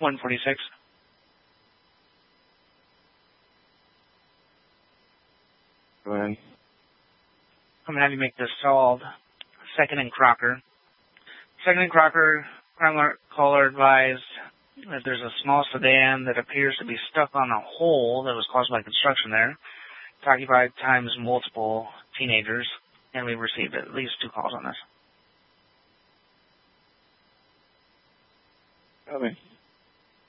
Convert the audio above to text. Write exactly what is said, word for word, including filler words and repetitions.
one forty-six. Go ahead. I'm going to have you make this solved. Second and Crocker. Second and Crocker, crime caller advised that there's a small sedan that appears to be stuck on a hole that was caused by construction there. It's occupied times multiple teenagers, and we've received at least two calls on this. Okay.